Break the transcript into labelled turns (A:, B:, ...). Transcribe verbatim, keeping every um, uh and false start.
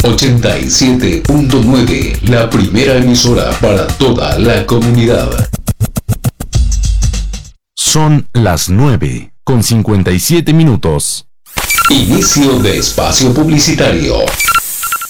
A: ochenta y siete punto nueve, la primera emisora para toda la comunidad.
B: Son las nueve con cincuenta y siete minutos.
A: Inicio de espacio publicitario.